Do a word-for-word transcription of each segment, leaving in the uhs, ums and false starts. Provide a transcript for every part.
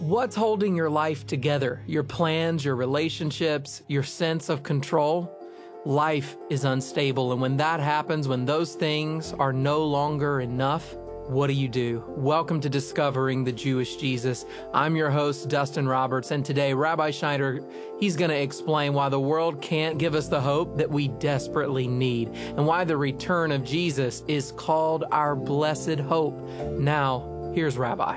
What's holding your life together? Your plans, your relationships, your sense of control? Life is unstable, and when that happens, when those things are no longer enough, what do you do? Welcome to Discovering the Jewish Jesus. I'm your host, Dustin Roberts, and today Rabbi Schneider, he's going to explain why the world can't give us the hope that we desperately need, and why the return of Jesus is called our blessed hope. Now, here's Rabbi.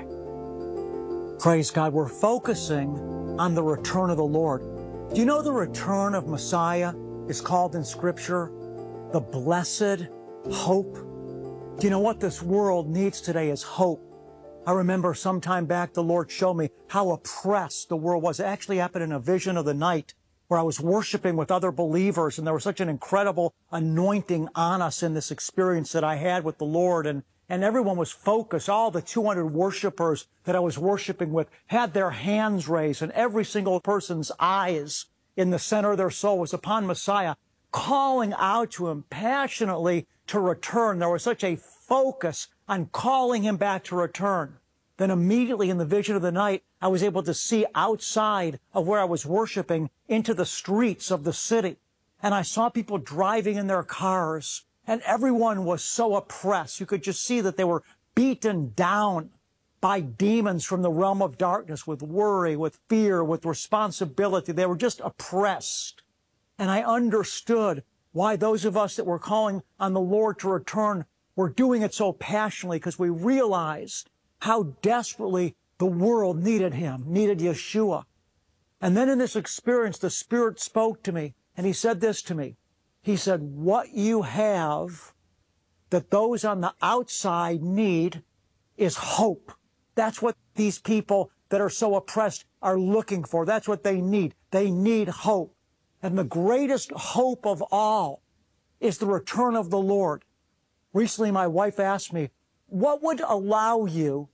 Praise God. We're focusing on the return of the Lord. Do you know the return of Messiah is called in Scripture the blessed hope? Do you know what this world needs today is hope? I remember some time back the Lord showed me how oppressed the world was. It actually happened in a vision of the night where I was worshiping with other believers, and there was such an incredible anointing on us in this experience that I had with the Lord. And And everyone was focused. All the two hundred worshipers that I was worshiping with had their hands raised, and every single person's eyes in the center of their soul was upon Messiah, calling out to him passionately to return. There was such a focus on calling him back to return. Then immediately in the vision of the night, I was able to see outside of where I was worshiping into the streets of the city. And I saw people driving in their cars. And everyone was so oppressed. You could just see that they were beaten down by demons from the realm of darkness, with worry, with fear, with responsibility. They were just oppressed. And I understood why those of us that were calling on the Lord to return were doing it so passionately, because we realized how desperately the world needed him, needed Yeshua. And then in this experience, the Spirit spoke to me, and he said this to me. He said, what you have that those on the outside need is hope. That's what these people that are so oppressed are looking for. That's what they need. They need hope. And the greatest hope of all is the return of the Lord. Recently, my wife asked me, what would allow you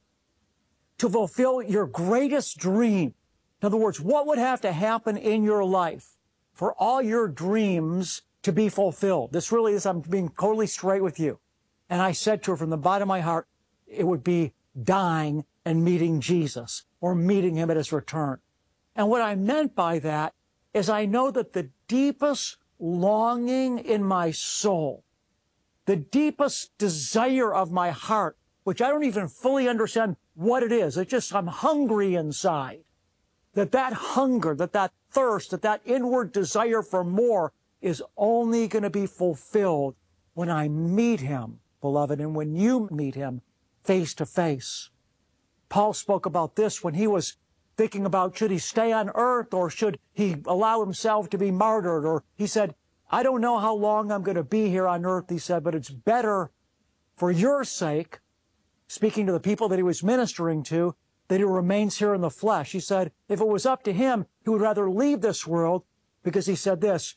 to fulfill your greatest dream? In other words, what would have to happen in your life for all your dreams to be fulfilled? This really is, I'm being totally straight with you. And I said to her from the bottom of my heart, it would be dying and meeting Jesus, or meeting him at his return. And what I meant by that is I know that the deepest longing in my soul, the deepest desire of my heart, which I don't even fully understand what it is, it's just I'm hungry inside, that that hunger, that that thirst, that that inward desire for more is only going to be fulfilled when I meet him, beloved, and when you meet him face to face. Paul spoke about this when he was thinking about should he stay on earth or should he allow himself to be martyred. Or he said, I don't know how long I'm going to be here on earth, he said, but it's better for your sake, speaking to the people that he was ministering to, that he remains here in the flesh. He said, if it was up to him, he would rather leave this world, because he said this,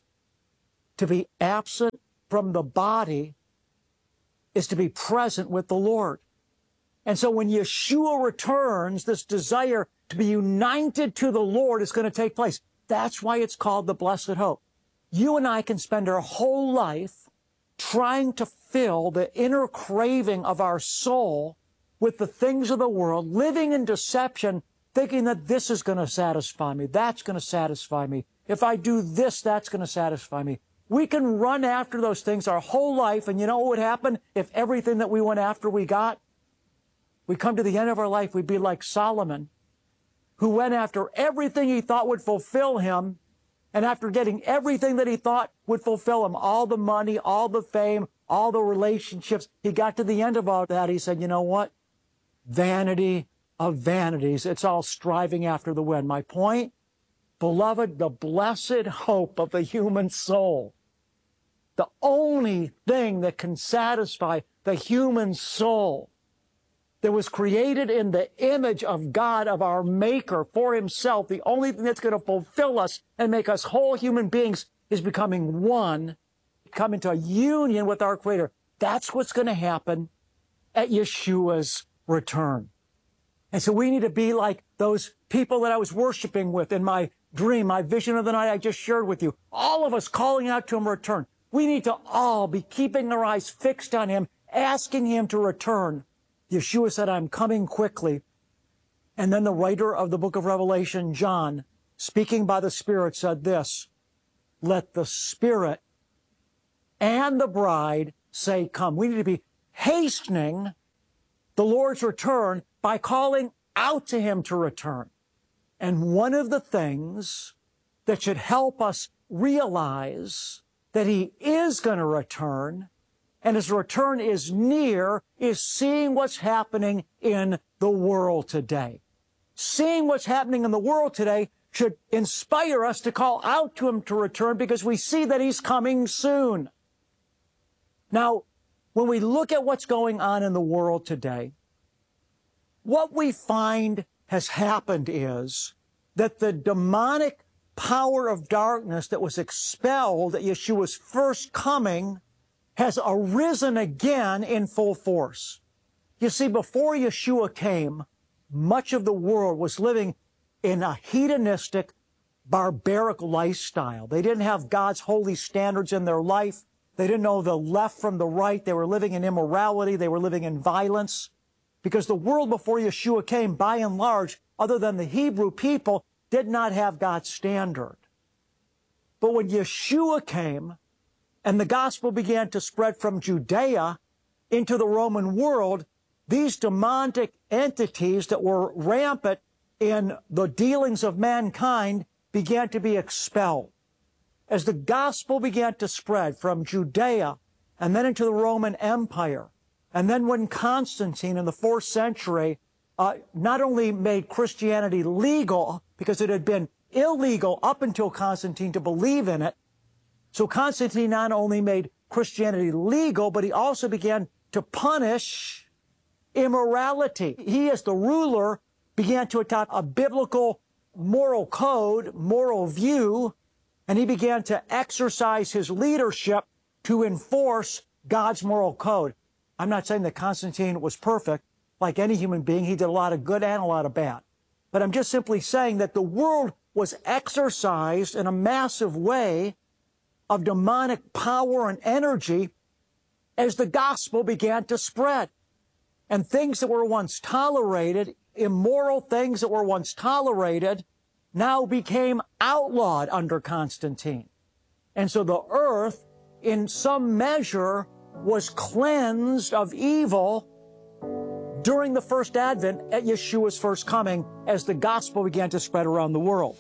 to be absent from the body is to be present with the Lord. And so when Yeshua returns, this desire to be united to the Lord is going to take place. That's why it's called the blessed hope. You and I can spend our whole life trying to fill the inner craving of our soul with the things of the world, living in deception, thinking that this is going to satisfy me, that's going to satisfy me. If I do this, that's going to satisfy me. We can run after those things our whole life, and you know what would happen if everything that we went after we got? We come to the end of our life, we'd be like Solomon, who went after everything he thought would fulfill him, and after getting everything that he thought would fulfill him, all the money, all the fame, all the relationships, he got to the end of all that, he said, you know what? Vanity of vanities, it's all striving after the wind. My point? Beloved, the blessed hope of the human soul, the only thing that can satisfy the human soul that was created in the image of God, of our Maker, for himself, the only thing that's going to fulfill us and make us whole human beings is becoming one, come into a union with our Creator. That's what's going to happen at Yeshua's return. And so we need to be like those people that I was worshiping with in my dream, my vision of the night I just shared with you. All of us calling out to him return. We need to all be keeping our eyes fixed on him, asking him to return. Yeshua said, I'm coming quickly. And then the writer of the book of Revelation, John, speaking by the Spirit, said this, let the Spirit and the bride say, come. We need to be hastening the Lord's return by calling out to him to return. And one of the things that should help us realize that he is going to return and his return is near is seeing what's happening in the world today. Seeing what's happening in the world today should inspire us to call out to him to return because we see that he's coming soon. Now, when we look at what's going on in the world today, what we find has happened is that the demonic power of darkness that was expelled at Yeshua's first coming has arisen again in full force. You see, before Yeshua came, much of the world was living in a hedonistic, barbaric lifestyle. They didn't have God's holy standards in their life. They didn't know the left from the right. They were living in immorality. They were living in violence. Because the world before Yeshua came, by and large, other than the Hebrew people, did not have God's standard. But when Yeshua came and the gospel began to spread from Judea into the Roman world, these demonic entities that were rampant in the dealings of mankind began to be expelled. As the gospel began to spread from Judea and then into the Roman Empire, and then when Constantine in the fourth century uh, not only made Christianity legal, because it had been illegal up until Constantine to believe in it, so Constantine not only made Christianity legal, but he also began to punish immorality. He, as the ruler, began to adopt a biblical moral code, moral view, and he began to exercise his leadership to enforce God's moral code. I'm not saying that Constantine was perfect. Like any human being, he did a lot of good and a lot of bad. But I'm just simply saying that the world was exercised in a massive way of demonic power and energy as the gospel began to spread. And things that were once tolerated, immoral things that were once tolerated, now became outlawed under Constantine. And so the earth, in some measure, was cleansed of evil during the first advent at Yeshua's first coming as the gospel began to spread around the world.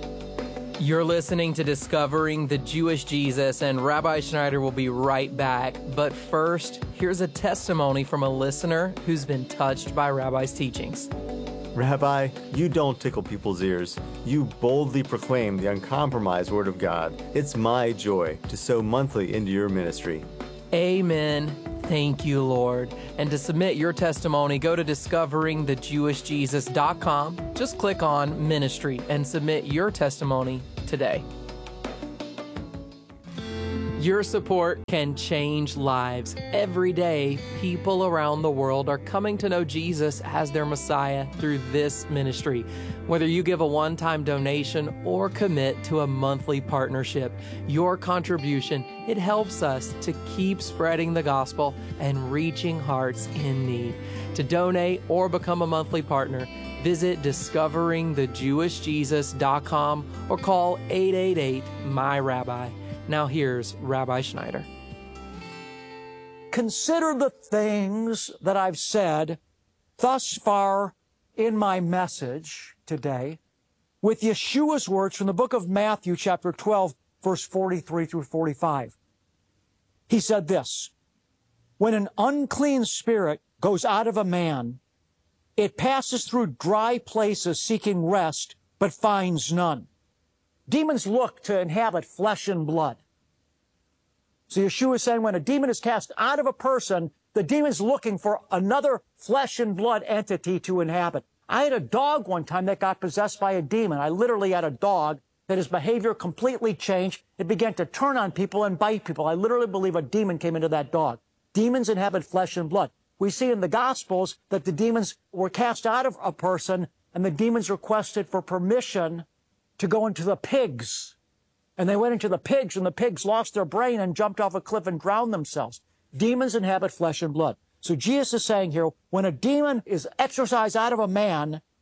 You're listening to Discovering the Jewish Jesus, and Rabbi Schneider will be right back. But first, here's a testimony from a listener who's been touched by Rabbi's teachings. Rabbi, you don't tickle people's ears. You boldly proclaim the uncompromised Word of God. It's my joy to sow monthly into your ministry. Amen. Thank you, Lord. And to submit your testimony, go to discovering the jewish jesus dot com. Just click on Ministry and submit your testimony today. Your support can change lives. Every day, people around the world are coming to know Jesus as their Messiah through this ministry. Whether you give a one-time donation or commit to a monthly partnership, your contribution, it helps us to keep spreading the gospel and reaching hearts in need. To donate or become a monthly partner, visit discovering the jewish jesus dot com or call eight eight eight, M Y Rabbi. Now here's Rabbi Schneider. Consider the things that I've said thus far in my message today with Yeshua's words from the book of Matthew, chapter twelve, verse forty-three through forty-five. He said this, when an unclean spirit goes out of a man, it passes through dry places seeking rest, but finds none. Demons look to inhabit flesh and blood. So Yeshua is saying when a demon is cast out of a person, the demon's looking for another flesh and blood entity to inhabit. I had a dog one time that got possessed by a demon. I literally had a dog that his behavior completely changed. It began to turn on people and bite people. I literally believe a demon came into that dog. Demons inhabit flesh and blood. We see in the Gospels that the demons were cast out of a person and the demons requested for permission to go into the pigs. And they went into the pigs, and the pigs lost their brain and jumped off a cliff and drowned themselves. Demons inhabit flesh and blood. So Jesus is saying here, when a demon is exorcised out of a man,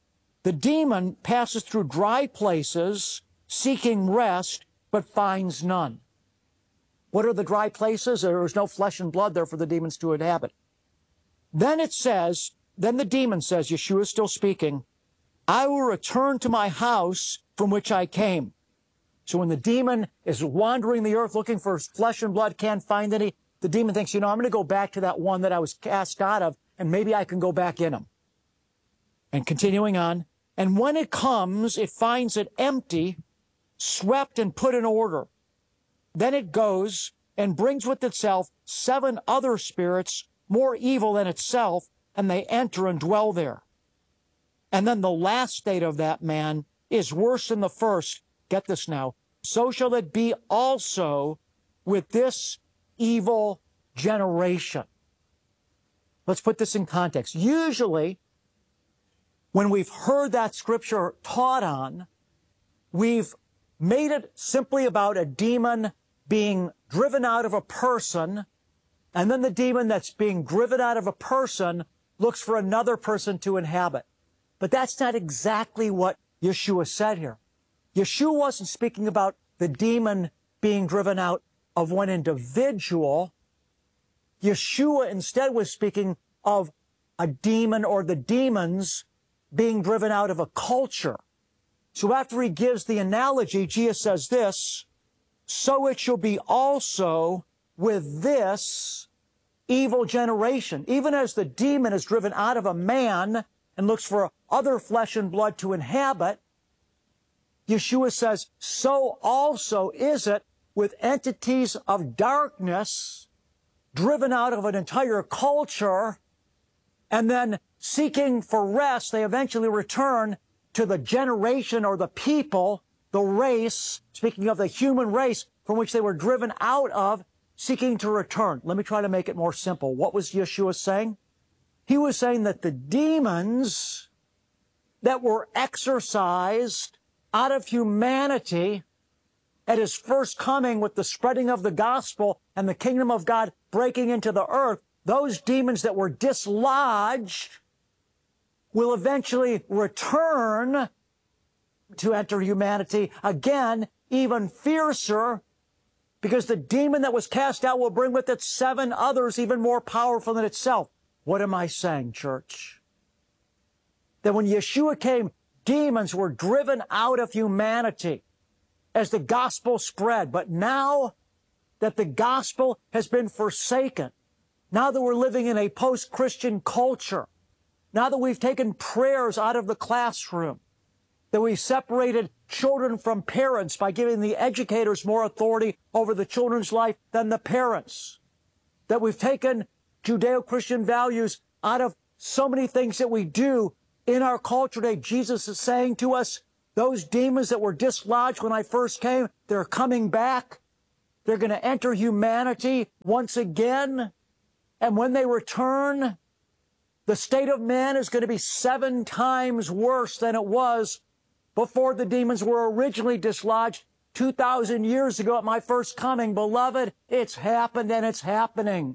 The demon passes through dry places, seeking rest, but finds none. What are the dry places? There is no flesh and blood there for the demons to inhabit. Then it says, then the demon says, Yeshua is still speaking, I will return to my house from which I came. So when the demon is wandering the earth looking for flesh and blood, can't find any, the demon thinks, you know, I'm going to go back to that one that I was cast out of, and maybe I can go back in him. And continuing on, and when it comes, it finds it empty, swept and put in order. Then it goes and brings with itself seven other spirits more evil than itself, and they enter and dwell there. And then the last state of that man is worse than the first. Get this now. So shall it be also with this evil generation. Let's put this in context. Usually, when we've heard that scripture taught on, we've made it simply about a demon being driven out of a person, and then the demon that's being driven out of a person looks for another person to inhabit. But that's not exactly what Yeshua said here. Yeshua wasn't speaking about the demon being driven out of one individual. Yeshua instead was speaking of a demon or the demons being driven out of a culture. So after he gives the analogy, Jesus says this, so it shall be also with this evil generation. Even as the demon is driven out of a man and looks for other flesh and blood to inhabit, Yeshua says, so also is it with entities of darkness driven out of an entire culture, and then seeking for rest, they eventually return to the generation or the people, the race, speaking of the human race, from which they were driven out of, seeking to return. Let me try to make it more simple. What was Yeshua saying? He was saying that the demons that were exorcised out of humanity at his first coming with the spreading of the gospel and the kingdom of God breaking into the earth, those demons that were dislodged will eventually return to enter humanity again, even fiercer, because the demon that was cast out will bring with it seven others even more powerful than itself. What am I saying, church? That when Yeshua came, demons were driven out of humanity as the gospel spread. But now that the gospel has been forsaken, now that we're living in a post-Christian culture, now that we've taken prayers out of the classroom, that we've separated children from parents by giving the educators more authority over the children's life than the parents, that we've taken Judeo-Christian values out of so many things that we do in our culture today. Jesus is saying to us, those demons that were dislodged when I first came, they're coming back. They're going to enter humanity once again. And when they return, the state of man is going to be seven times worse than it was before the demons were originally dislodged two thousand years ago at my first coming. Beloved, it's happened and it's happening.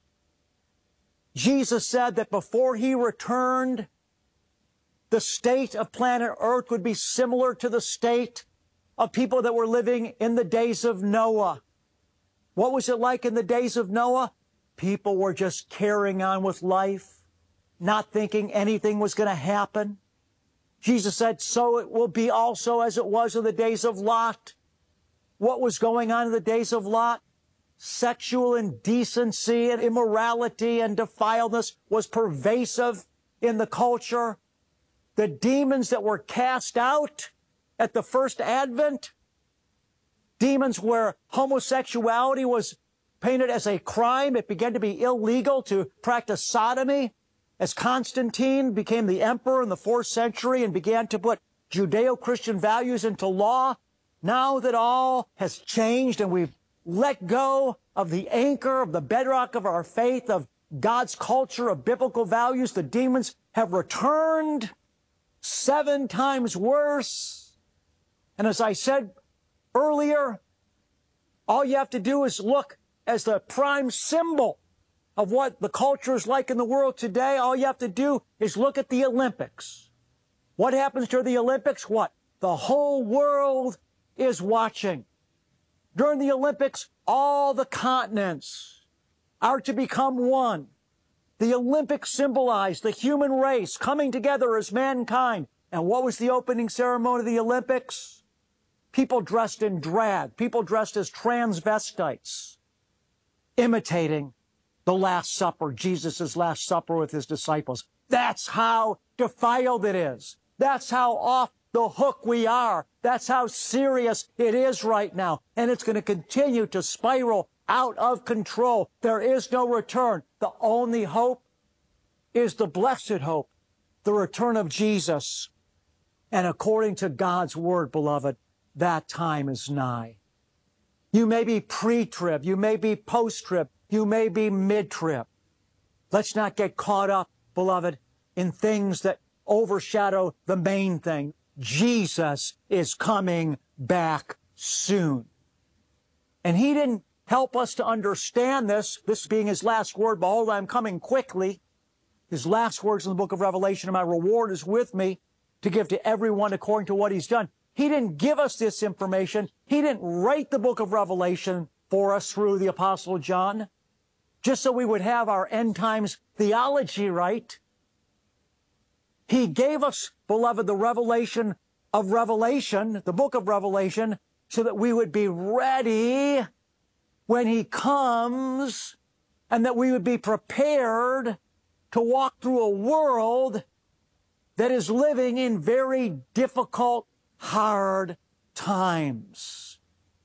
Jesus said that before he returned, the state of planet Earth would be similar to the state of people that were living in the days of Noah. What was it like in the days of Noah? People were just carrying on with life, not thinking anything was going to happen. Jesus said, so it will be also as it was in the days of Lot. What was going on in the days of Lot? Sexual indecency and immorality and defiledness was pervasive in the culture. The demons that were cast out at the first advent, demons where homosexuality was painted as a crime. It began to be illegal to practice sodomy as Constantine became the emperor in the fourth century and began to put Judeo-Christian values into law. Now that all has changed and we've let go of the anchor, of the bedrock of our faith, of God's culture, of biblical values, the demons have returned seven times worse. And as I said earlier, all you have to do is look as the prime symbol of what the culture is like in the world today. All you have to do is look at the Olympics. What happens during the Olympics? What? The whole world is watching. During the Olympics, all the continents are to become one. The Olympics symbolize the human race coming together as mankind. And what was the opening ceremony of the Olympics? People dressed in drag, people dressed as transvestites, imitating the Last Supper, Jesus' Last Supper with his disciples. That's how defiled it is. That's how off the hook we are. That's how serious it is right now. And it's going to continue to spiral out of control. There is no return. The only hope is the blessed hope, the return of Jesus. And according to God's word, beloved, that time is nigh. You may be pre-trib, you may be post-trib, you may be mid-trib. Let's not get caught up, beloved, in things that overshadow the main thing. Jesus is coming back soon. And he didn't help us to understand this, this being his last word, behold, I'm coming quickly. His last words in the book of Revelation, my reward is with me to give to everyone according to what he's done. He didn't give us this information. He didn't write the book of Revelation for us through the Apostle John, just so we would have our end times theology right. He gave us, beloved, the revelation of Revelation, the book of Revelation, so that we would be ready when he comes and that we would be prepared to walk through a world that is living in very difficult, hard times.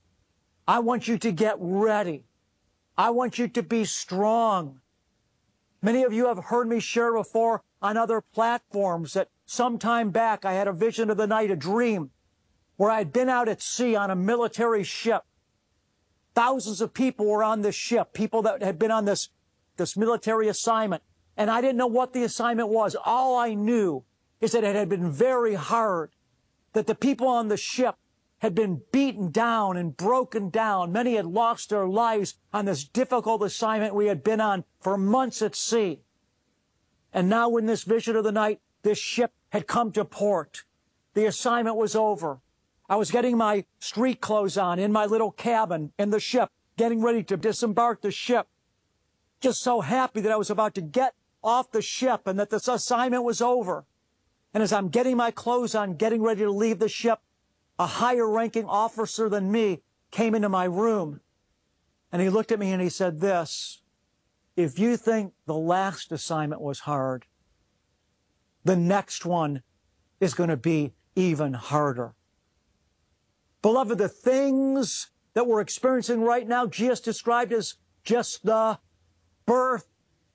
I want you to get ready. I want you to be strong. Many of you have heard me share before on other platforms that some time back I had a vision of the night, a dream, where I had been out at sea on a military ship. Thousands of people were on this ship, people that had been on this, this military assignment. And I didn't know what the assignment was. All I knew is that it had been very hard, that the people on the ship had been beaten down and broken down. Many had lost their lives on this difficult assignment we had been on for months at sea. And now in this vision of the night, this ship had come to port. The assignment was over. I was getting my street clothes on in my little cabin in the ship, getting ready to disembark the ship. Just so happy that I was about to get off the ship and that this assignment was over. And as I'm getting my clothes on, getting ready to leave the ship, a higher ranking officer than me came into my room. And he looked at me and he said this, if you think the last assignment was hard, the next one is going to be even harder. Beloved, the things that we're experiencing right now, Jesus described as just the birth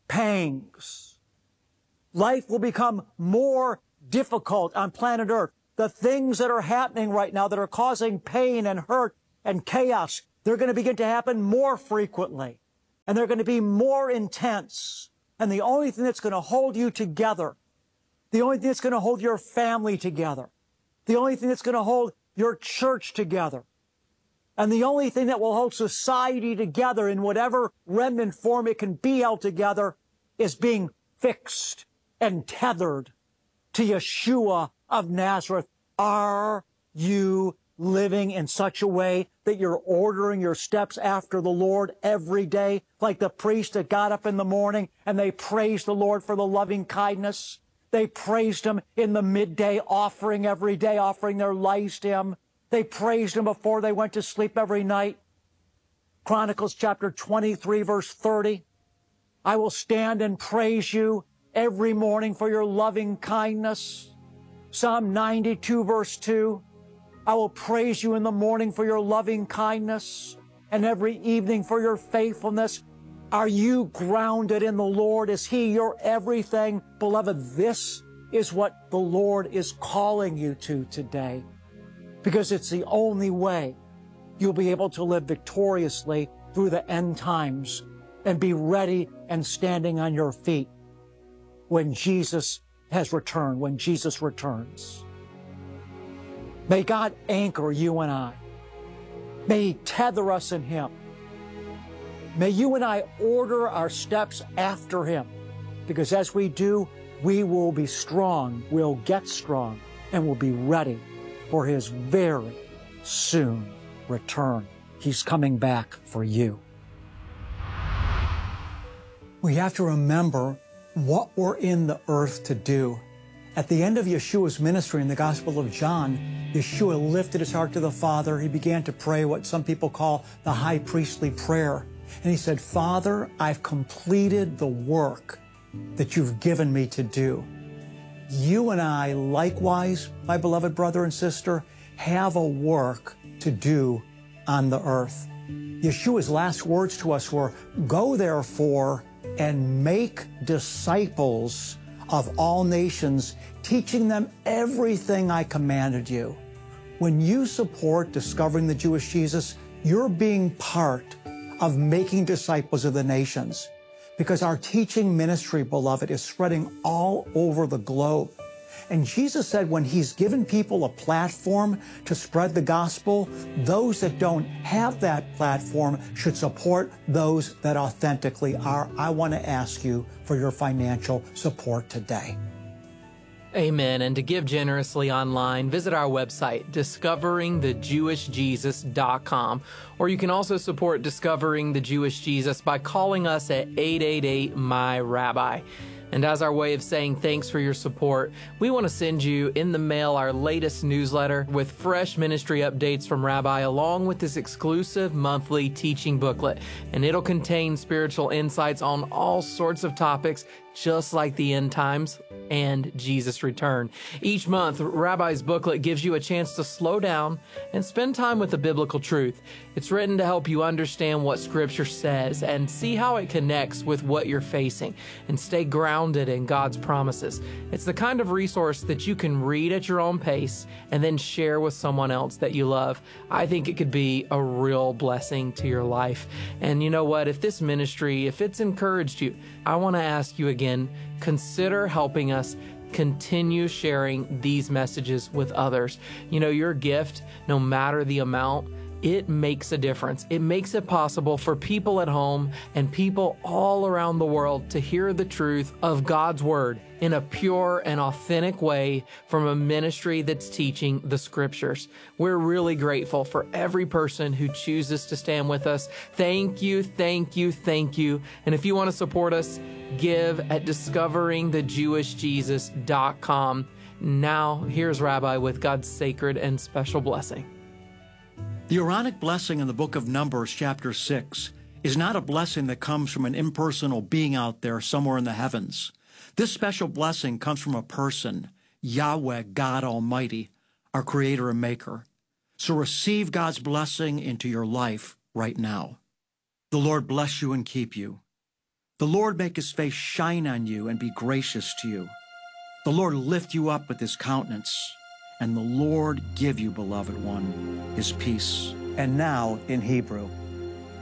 pangs. Life will become more difficult on planet Earth. The things that are happening right now that are causing pain and hurt and chaos, they're going to begin to happen more frequently. And they're going to be more intense. And the only thing that's going to hold you together, the only thing that's going to hold your family together, the only thing that's going to hold your church together, and the only thing that will hold society together in whatever remnant form it can be held together is being fixed and tethered to Yeshua of Nazareth. Are you living in such a way that you're ordering your steps after the Lord every day, like the priest that got up in the morning and they praised the Lord for the loving kindness? They praised him in the midday offering every day, offering their lives to him. They praised him before they went to sleep every night. Chronicles chapter twenty-three, verse thirty. I will stand and praise you every morning for your loving kindness. Psalm ninety-two, verse two. I will praise you in the morning for your loving kindness and every evening for your faithfulness. Are you grounded in the Lord? Is he your everything? Beloved, this is what the Lord is calling you to today, because it's the only way you'll be able to live victoriously through the end times and be ready and standing on your feet when Jesus has returned, when Jesus returns. May God anchor you and I. May he tether us in him. May you and I order our steps after him, because as we do, we will be strong. We'll get strong. and will be ready for his very soon return. He's coming back for you. We have to remember what we're in the earth to do. At the end of Yeshua's ministry in the Gospel of John, Yeshua lifted his heart to the Father. He began to pray what some people call the high priestly prayer. And he said, Father, I've completed the work that you've given me to do. You and I, likewise, my beloved brother and sister, have a work to do on the earth. Yeshua's last words to us were, go therefore and make disciples of all nations, teaching them everything I commanded you. When you support Discovering the Jewish Jesus, you're being part of making disciples of the nations, because our teaching ministry, beloved, is spreading all over the globe. And Jesus said when he's given people a platform to spread the gospel, those that don't have that platform should support those that authentically are. I want to ask you for your financial support today. Amen. And to give generously online, visit our website, discovering the jewish jesus dot com. Or you can also support Discovering the Jewish Jesus by calling us at eight eight eight, M Y, Rabbi. And as our way of saying thanks for your support, we want to send you in the mail our latest newsletter with fresh ministry updates from Rabbi, along with this exclusive monthly teaching booklet. And it'll contain spiritual insights on all sorts of topics, just like the end times and Jesus' return. Each month, Rabbi's booklet gives you a chance to slow down and spend time with the biblical truth. It's written to help you understand what Scripture says and see how it connects with what you're facing, and stay grounded in God's promises. It's the kind of resource that you can read at your own pace and then share with someone else that you love. I think it could be a real blessing to your life. And you know what? If this ministry, if it's encouraged you, I want to ask you again, consider helping us continue sharing these messages with others. You know, your gift, no matter the amount, it makes a difference. It makes it possible for people at home and people all around the world to hear the truth of God's Word in a pure and authentic way from a ministry that's teaching the Scriptures. We're really grateful for every person who chooses to stand with us. Thank you, thank you, thank you. And if you want to support us, give at discovering the jewish jesus dot com. Now, here's Rabbi with God's sacred and special blessing. The Aaronic blessing in the book of Numbers, chapter six, is not a blessing that comes from an impersonal being out there somewhere in the heavens. This special blessing comes from a person, Yahweh, God Almighty, our Creator and Maker. So receive God's blessing into your life right now. The Lord bless you and keep you. The Lord make his face shine on you and be gracious to you. The Lord lift you up with his countenance, and the Lord give you, beloved one, his peace. And now in Hebrew.